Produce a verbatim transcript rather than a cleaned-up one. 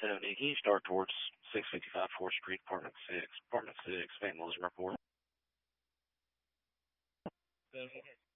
seventy. Can you start towards six fifty-five fourth Street, apartment six? Apartment six, Van Wilson report.